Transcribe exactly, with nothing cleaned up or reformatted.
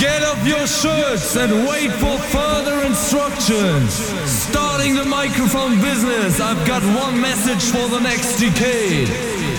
Get up your shirts and wait for further instructions. Starting the microphone business, I've got one message for the next decade.